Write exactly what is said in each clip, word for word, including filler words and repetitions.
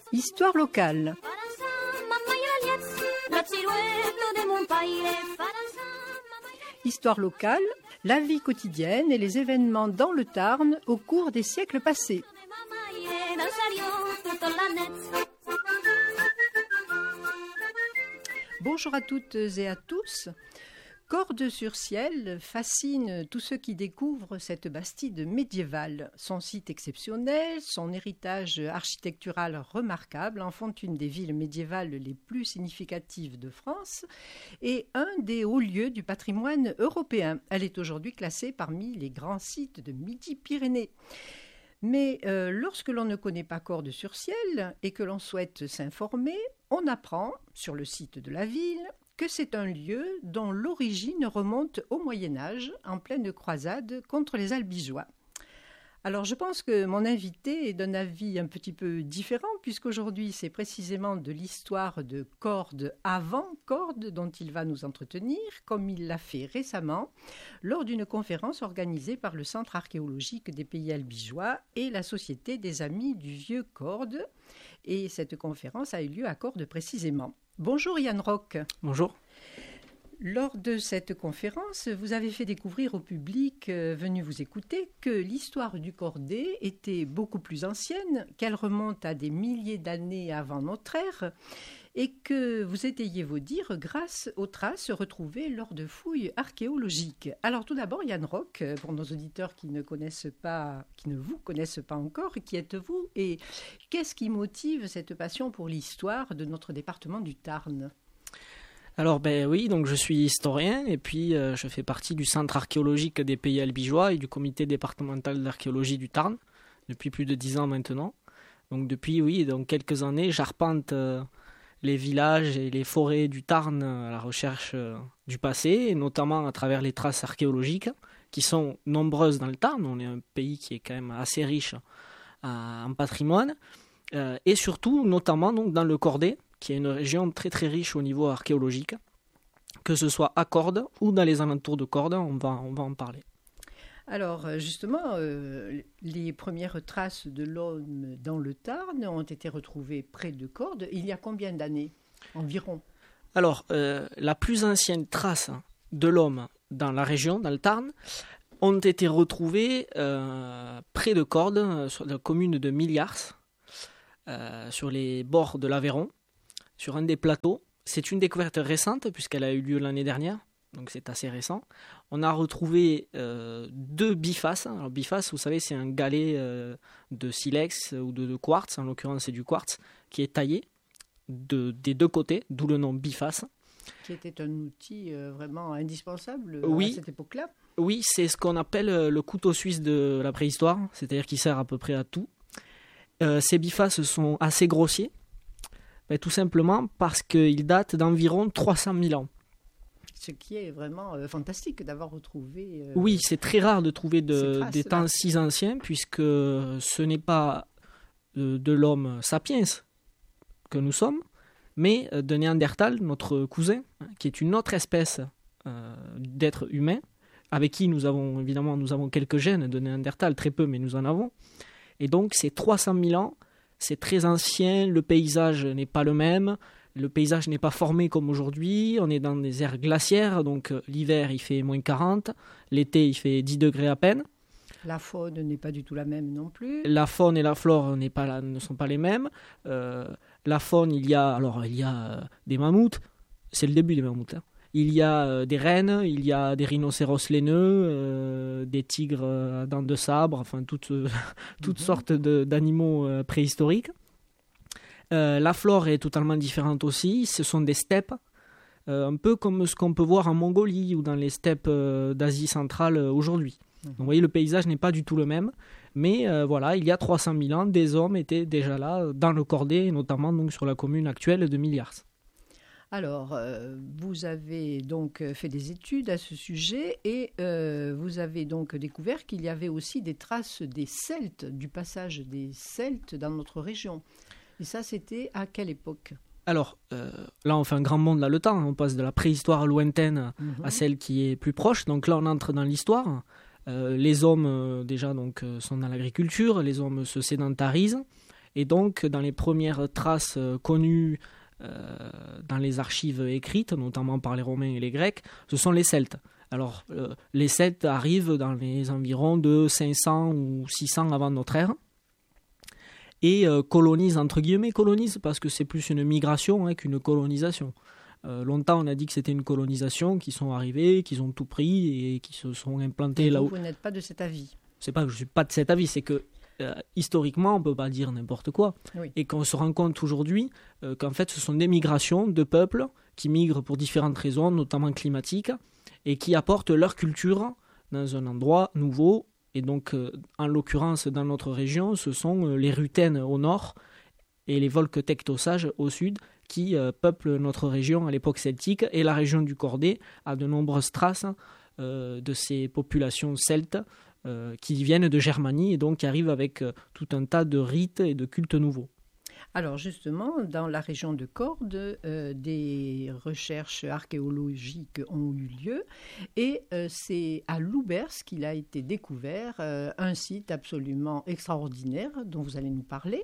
Histoire locale. Histoire locale, la vie quotidienne et les événements dans le Tarn au cours des siècles passés. Bonjour à toutes et à tous. Cordes-sur-Ciel fascine tous ceux qui découvrent cette bastide médiévale. Son site exceptionnel, son héritage architectural remarquable en font une des villes médiévales les plus significatives de France et un des hauts lieux du patrimoine européen. Elle est aujourd'hui classée parmi les grands sites de Midi-Pyrénées. Mais euh, lorsque l'on ne connaît pas Cordes-sur-Ciel et que l'on souhaite s'informer, on apprend, sur le site de la ville, que c'est un lieu dont l'origine remonte au Moyen-Âge, en pleine croisade contre les Albigeois. Alors je pense que mon invité est d'un avis un petit peu différent, puisqu'aujourd'hui c'est précisément de l'histoire de Cordes avant Cordes dont il va nous entretenir, comme il l'a fait récemment, lors d'une conférence organisée par le Centre archéologique des pays albigeois et la Société des Amis du Vieux Cordes. Et cette conférence a eu lieu à Cordes précisément. Bonjour Yann Roch. Bonjour. Lors de cette conférence, vous avez fait découvrir au public euh, venu vous écouter que l'histoire du cordé était beaucoup plus ancienne, qu'elle remonte à des milliers d'années avant notre ère et que vous étayiez vos dires grâce aux traces retrouvées lors de fouilles archéologiques. Alors tout d'abord, Yann Roch, pour nos auditeurs qui ne connaissent pas, qui ne vous connaissent pas encore, qui êtes-vous et qu'est-ce qui motive cette passion pour l'histoire de notre département du Tarn ? Alors ben oui, donc je suis historien et puis euh, je fais partie du Centre archéologique des pays albigeois et du comité départemental d'archéologie du Tarn depuis plus de dix ans maintenant. Donc depuis oui, donc quelques années, j'arpente euh, les villages et les forêts du Tarn à la recherche euh, du passé, et notamment à travers les traces archéologiques qui sont nombreuses dans le Tarn. On est un pays qui est quand même assez riche euh, en patrimoine euh, et surtout notamment donc dans le Cordet, qui est une région très très riche au niveau archéologique, que ce soit à Cordes ou dans les alentours de Cordes, on va, on va en parler. Alors justement, euh, les premières traces de l'homme dans le Tarn ont été retrouvées près de Cordes. Il y a combien d'années environ ? Alors, euh, la plus ancienne trace de l'homme dans la région, dans le Tarn, ont été retrouvées euh, près de Cordes, sur la commune de Milliars, euh, sur les bords de l'Aveyron, sur un des plateaux. C'est une découverte récente puisqu'elle a eu lieu l'année dernière, donc c'est assez récent. On a retrouvé euh, deux bifaces. Alors biface, vous savez, c'est un galet euh, de silex ou de, de quartz, en l'occurrence c'est du quartz, qui est taillé de, des deux côtés, d'où le nom biface. Qui était un outil euh, vraiment indispensable oui, à cette époque-là. Oui, c'est ce qu'on appelle le couteau suisse de la préhistoire, c'est-à-dire qu'il sert à peu près à tout. Euh, ces bifaces sont assez grossiers, ben, tout simplement parce qu'ils datent d'environ trois cent mille ans. Ce qui est vraiment euh, fantastique d'avoir retrouvé... Euh, oui, c'est très rare de trouver de, traces, des temps là. si anciens, puisque ce n'est pas euh, de l'homme sapiens que nous sommes, mais de Néandertal, notre cousin, hein, qui est une autre espèce euh, d'êtres humains, avec qui nous avons, évidemment, nous avons quelques gènes de Néandertal, très peu, mais nous en avons. Et donc, c'est trois cent mille ans, c'est très ancien, le paysage n'est pas le même, le paysage n'est pas formé comme aujourd'hui, on est dans des aires glaciaires, donc euh, l'hiver il fait moins quarante, l'été il fait dix degrés à peine. La faune n'est pas du tout la même non plus. La faune et la flore n'est pas la, ne sont pas les mêmes. Euh, la faune, il y a, alors, il y a euh, des mammouths, c'est le début des mammouths, hein. Il y a euh, des rennes, il y a des rhinocéros laineux, euh, des tigres à dents de sabre, enfin toutes, euh, toutes mm-hmm. sortes de, d'animaux euh, préhistoriques. Euh, la flore est totalement différente aussi, ce sont des steppes, euh, un peu comme ce qu'on peut voir en Mongolie ou dans les steppes euh, d'Asie centrale euh, aujourd'hui. Mm-hmm. Donc vous voyez, le paysage n'est pas du tout le même, mais euh, voilà, il y a trois cent mille ans, des hommes étaient déjà là dans le Cordet, notamment donc, sur la commune actuelle de Milliars. Alors, euh, vous avez donc fait des études à ce sujet et euh, vous avez donc découvert qu'il y avait aussi des traces des Celtes, du passage des Celtes dans notre région. Et ça, c'était à quelle époque ? Alors, euh, là, on fait un grand bond dans le temps. On passe de la préhistoire lointaine mmh. à celle qui est plus proche. Donc là, on entre dans l'histoire. Euh, les hommes, euh, déjà, donc, euh, sont dans l'agriculture. Les hommes se sédentarisent. Et donc, dans les premières traces euh, connues euh, dans les archives écrites, notamment par les Romains et les Grecs, ce sont les Celtes. Alors, euh, les Celtes arrivent dans les environs de cinq cents ou six cents avant notre ère et euh, colonisent, entre guillemets, colonisent, parce que c'est plus une migration hein, qu'une colonisation. Euh, longtemps, on a dit que c'était une colonisation, qu'ils sont arrivés, qu'ils ont tout pris et qu'ils se sont implantés et là vous, où... Vous n'êtes pas de cet avis? C'est pas que je ne suis pas de cet avis, c'est que euh, historiquement, on ne peut pas dire n'importe quoi. Oui. Et qu'on se rend compte aujourd'hui euh, qu'en fait, ce sont des migrations de peuples qui migrent pour différentes raisons, notamment climatiques, et qui apportent leur culture dans un endroit nouveau. Et donc, euh, en l'occurrence, dans notre région, ce sont euh, les Rutènes au nord et les Volques-Tectosages au sud qui euh, peuplent notre région à l'époque celtique. Et la région du Cordet a de nombreuses traces euh, de ces populations celtes euh, qui viennent de Germanie et donc qui arrivent avec euh, tout un tas de rites et de cultes nouveaux. Alors justement, dans la région de Cordes, euh, des recherches archéologiques ont eu lieu et euh, c'est à Loubers qu'il a été découvert euh, un site absolument extraordinaire dont vous allez nous parler.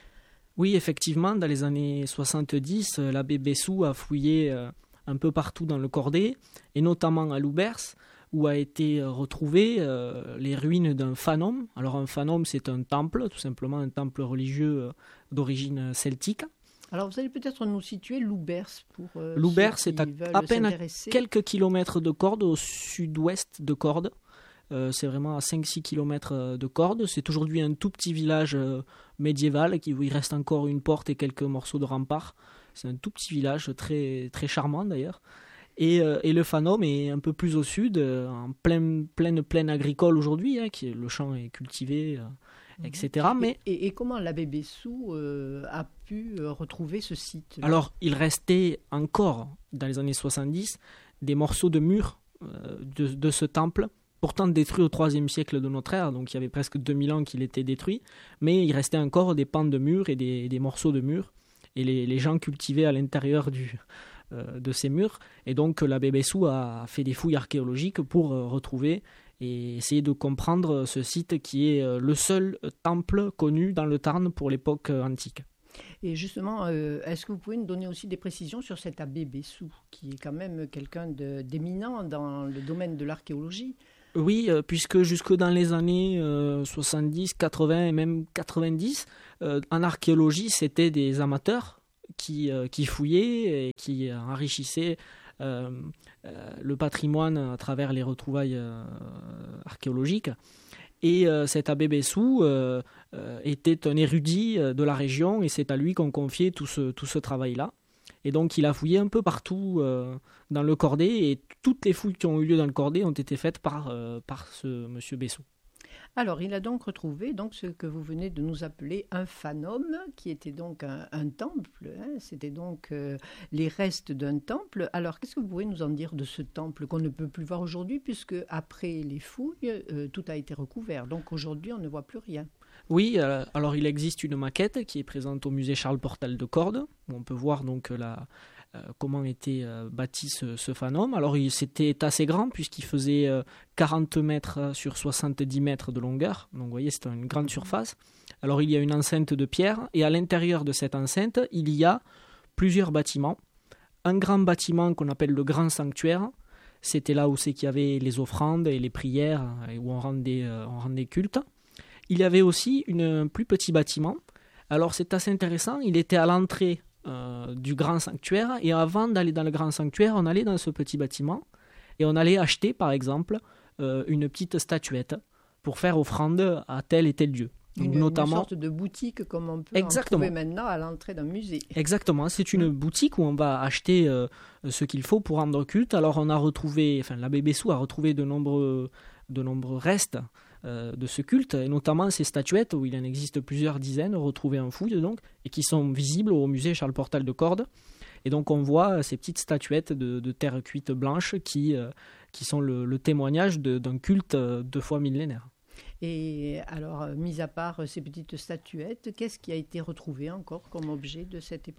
Oui, effectivement, dans les années soixante-dix, euh, l'abbé Bessou a fouillé euh, un peu partout dans le Cordet et notamment à Loubers, où a été retrouvé euh, les ruines d'un fanum. Alors un fanum, c'est un temple, tout simplement un temple religieux euh, d'origine celtique. Alors vous allez peut-être nous situer Loubers pour euh, Loubers, ceux qui c'est à, veulent à peine à s'intéresser. quelques kilomètres de Cordes, au sud-ouest de Cordes. Euh, c'est vraiment à cinq six kilomètres de Cordes. C'est aujourd'hui un tout petit village euh, médiéval qui, où il reste encore une porte et quelques morceaux de rempart. C'est un tout petit village très, très charmant d'ailleurs. Et, euh, et le Fanum est un peu plus au sud, euh, en pleine, pleine plaine agricole aujourd'hui, hein, qui, le champ est cultivé, euh, et cetera. Mais, et, et, et comment l'abbé Bessou euh, a pu euh, retrouver ce site? Alors, il restait encore, dans les années soixante-dix, des morceaux de murs euh, de, de ce temple, pourtant détruit au troisième siècle de notre ère, donc il y avait presque deux mille ans qu'il était détruit, mais il restait encore des pans de murs et des, des morceaux de murs, et les, les gens cultivaient à l'intérieur du... de ces murs, et donc l'abbé Bessou a fait des fouilles archéologiques pour retrouver et essayer de comprendre ce site qui est le seul temple connu dans le Tarn pour l'époque antique. Et justement, euh, est-ce que vous pouvez nous donner aussi des précisions sur cet abbé Bessou, qui est quand même quelqu'un de, d'éminent dans le domaine de l'archéologie? Oui, euh, puisque jusque dans les années euh, soixante-dix, quatre-vingts et même quatre-vingt-dix, euh, en archéologie, c'était des amateurs Qui, euh, qui fouillaient et qui enrichissaient euh, euh, le patrimoine à travers les retrouvailles euh, archéologiques. Et euh, cet abbé Bessou euh, euh, était un érudit de la région et c'est à lui qu'on confiait tout ce, tout ce travail-là. Et donc il a fouillé un peu partout euh, dans le Cordet et toutes les fouilles qui ont eu lieu dans le Cordet ont été faites par, euh, par ce monsieur Bessou. Alors, il a donc retrouvé donc, ce que vous venez de nous appeler un fanum, qui était donc un, un temple. Hein, c'était donc euh, les restes d'un temple. Alors, qu'est-ce que vous pouvez nous en dire de ce temple qu'on ne peut plus voir aujourd'hui, puisque après les fouilles, euh, tout a été recouvert. Donc aujourd'hui, on ne voit plus rien. Oui, euh, alors il existe une maquette qui est présente au musée Charles Portal de Cordes, où on peut voir donc la... Euh, comment était euh, bâti ce, ce fanum. Alors il, c'était assez grand puisqu'il faisait euh, quarante mètres sur soixante-dix mètres de longueur. Donc vous voyez, c'est une grande surface. Alors il y a une enceinte de pierre et à l'intérieur de cette enceinte, il y a plusieurs bâtiments. Un grand bâtiment qu'on appelle le grand sanctuaire. C'était là où c'est qu'il y avait les offrandes et les prières et où on rendait, euh, on rendait culte. Il y avait aussi une, un plus petit bâtiment. Alors c'est assez intéressant, il était à l'entrée Euh, du grand sanctuaire, et avant d'aller dans le grand sanctuaire, on allait dans ce petit bâtiment et on allait acheter par exemple euh, une petite statuette pour faire offrande à tel et tel lieu. Une, notamment, une sorte de boutique comme on peut exactement. en trouver maintenant à l'entrée d'un musée. Exactement, c'est une mmh. boutique où on va acheter euh, ce qu'il faut pour rendre culte. Alors on a retrouvé, enfin l'abbé Bessou a retrouvé de nombreux, de nombreux restes euh, de ce culte, et notamment ces statuettes où il en existe plusieurs dizaines retrouvées en fouille donc, et qui sont visibles au musée Charles Portal de Cordes. Et donc on voit ces petites statuettes de, de terre cuite blanche qui, euh, qui sont le, le témoignage de, d'un culte deux fois millénaire. Et alors, mis à part ces petites statuettes, qu'est-ce qui a été retrouvé encore comme objet de cette époque-là ?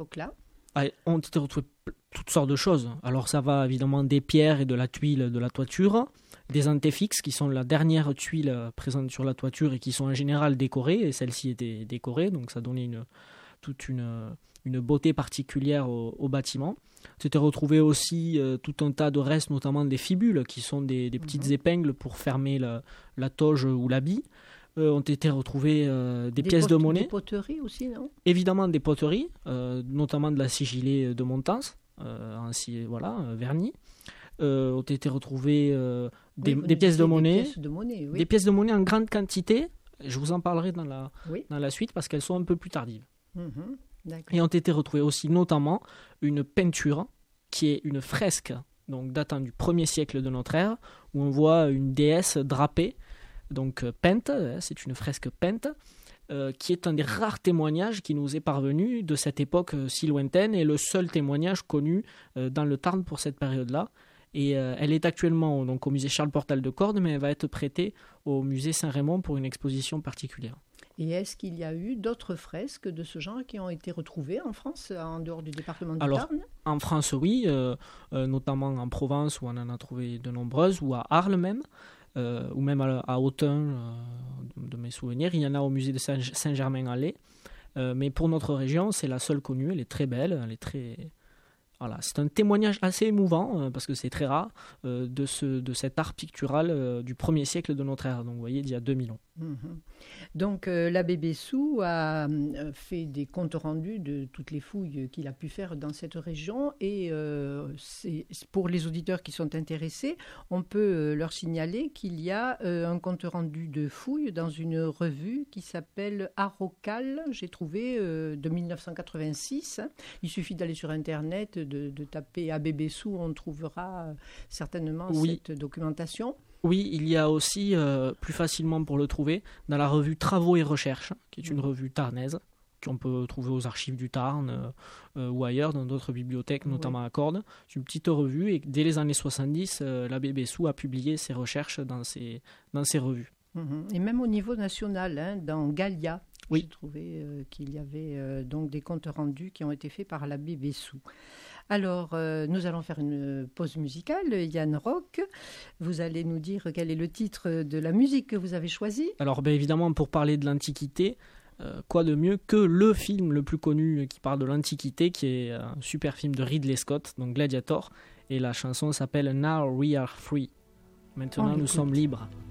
ah, ont été retrouvées toutes sortes de choses. Alors ça va évidemment des pierres et de la tuile de la toiture, des antéfixes qui sont la dernière tuile présente sur la toiture et qui sont en général décorées, et celle-ci était décorée, donc ça donnait une, toute une, une beauté particulière au, au bâtiment. C'était retrouvé aussi euh, tout un tas de restes, notamment des fibules, qui sont des, des petites mmh. épingles pour fermer la, la toge ou l'habit. Euh, ont été retrouvées euh, des, des pièces pot- de monnaie. Des poteries aussi, non ? Évidemment des poteries, euh, notamment de la sigillée de Montans, euh, ainsi, voilà, euh, vernis. Euh, ont été retrouvées euh, des, oui, des, pièces de monnaie, des pièces de monnaie, oui. des pièces de monnaie en grande quantité. Je vous en parlerai dans la, oui. dans la suite parce qu'elles sont un peu plus tardives. Mmh, et ont été retrouvées aussi notamment une peinture qui est une fresque donc datant du premier siècle de notre ère, où on voit une déesse drapée, donc peinte, c'est une fresque peinte, euh, qui est un des rares témoignages qui nous est parvenu de cette époque si lointaine et le seul témoignage connu euh, dans le Tarn pour cette période-là. Et euh, elle est actuellement donc, au musée Charles Portal de Cordes, mais elle va être prêtée au musée Saint-Raymond pour une exposition particulière. Et est-ce qu'il y a eu d'autres fresques de ce genre qui ont été retrouvées en France, en dehors du département du Alors, Tarn ? En France, oui, euh, euh, notamment en Provence où on en a trouvé de nombreuses, ou à Arles même, euh, ou même à, à Autun, euh, de, de mes souvenirs. Il y en a au musée de Saint- Saint-Germain-en-Laye. Euh, mais pour notre région, c'est la seule connue. Elle est très belle, elle est très... Voilà, c'est un témoignage assez émouvant, euh, parce que c'est très rare, euh, de, ce, de cet art pictural euh, du premier siècle de notre ère, donc vous voyez, d'il y a deux mille ans. Mmh. Donc euh, l'abbé Bessou a euh, fait des comptes rendus de toutes les fouilles qu'il a pu faire dans cette région, et euh, c'est, pour les auditeurs qui sont intéressés, on peut euh, leur signaler qu'il y a euh, un compte rendu de fouilles dans une revue qui s'appelle Arrocal, j'ai trouvé, euh, de dix-neuf cent quatre-vingt-six. Il suffit d'aller sur Internet, de, de taper abbé Bessou, on trouvera euh, certainement oui. cette documentation. Oui, il y a aussi, euh, plus facilement pour le trouver, dans la revue Travaux et Recherches, qui est une revue tarnaise, qu'on peut trouver aux archives du Tarn euh, euh, ou ailleurs, dans d'autres bibliothèques, notamment oui. à Cordes. C'est une petite revue, et dès les années soixante-dix, euh, l'abbé Bessou a publié ses recherches dans ses, dans ses revues. Mmh. Et même au niveau national, hein, dans Gallia, oui. j'ai trouvé euh, qu'il y avait euh, donc des comptes rendus qui ont été faits par l'abbé Bessou. Alors, euh, nous allons faire une pause musicale. Yann Roch, vous allez nous dire quel est le titre de la musique que vous avez choisi. Alors, bien évidemment, pour parler de l'Antiquité, euh, quoi de mieux que le film le plus connu qui parle de l'Antiquité, qui est un super film de Ridley Scott, donc Gladiator, et la chanson s'appelle « Now We Are Free ». Maintenant, nous sommes libres.